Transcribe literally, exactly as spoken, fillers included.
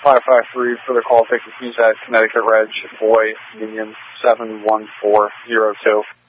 five five three for the call. Take the keys at Connecticut Reg, Boy, Union seven one four zero two.